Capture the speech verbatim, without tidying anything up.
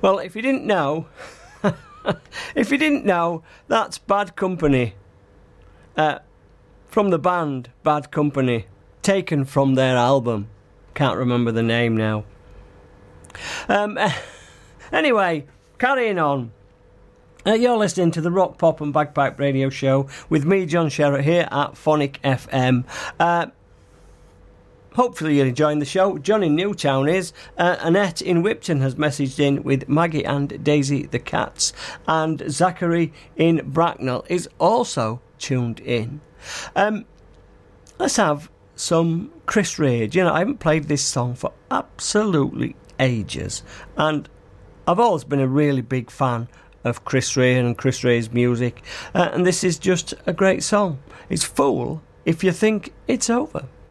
Well, if you didn't know, if you didn't know, that's Bad Company. Uh, from the band Bad Company, taken from their album. Can't remember the name now. Um, anyway, carrying on. Uh, you're listening to the Rock, Pop and Bagpipe Radio Show with me, John Sherratt, here at Phonic F M. Uh, hopefully you're enjoying the show. John in Newtown is. Uh, Annette in Whipton has messaged in with Maggie and Daisy the cats. And Zachary in Bracknell is also tuned in. Um, let's have some Chris Rea. You know, I haven't played this song for absolutely ages. And I've always been a really big fan of Chris Rea and Chris Rea's music. Uh, and this is just a great song. It's Fool If You Think It's Over.